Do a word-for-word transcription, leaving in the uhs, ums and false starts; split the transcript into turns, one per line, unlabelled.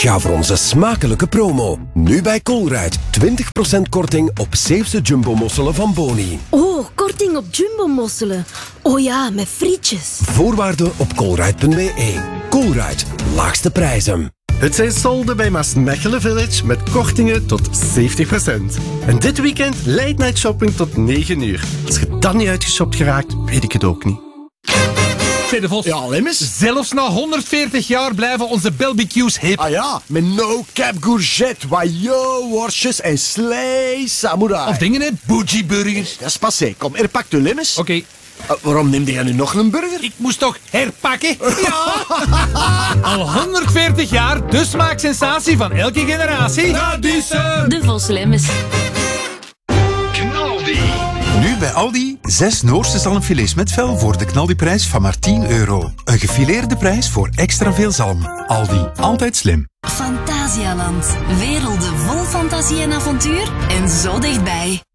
Ga voor onze smakelijke promo. Nu bij Colruyt. twintig procent korting op zeefse jumbo-mosselen van Boni.
Oh, korting op jumbo-mosselen. Oh ja, met frietjes.
Voorwaarden op colruyt punt b e. Colruyt. Laagste prijzen.
Het zijn solden bij Maasmechelen Village met kortingen tot zeventig procent. En dit weekend late night shopping tot negen uur. Als je dan niet uitgeshopt geraakt, weet ik het ook niet.
Zeg de Vos,
Ja, Lemmes.
zelfs na honderdveertig jaar blijven onze barbecues hip.
Ah ja, met no cap courgette, wajo, worstjes en slee samurai.
Of dingen, hè? Bougie burgers.
Dat is passé. Kom, er pakt u Lemmes.
Oké,
Uh, waarom neemde jij nu nog een burger?
ik moest toch herpakken? Ja! Al honderdveertig jaar, de smaaksensatie van elke generatie. Radisson!
De Vos Lemmes.
Nu bij Aldi, zes Noorse zalmfilets met vel voor de knaldiprijs van maar tien euro. Een gefileerde prijs voor extra veel zalm. Aldi, altijd slim.
Fantasialand. Werelden vol fantasie en avontuur en zo dichtbij.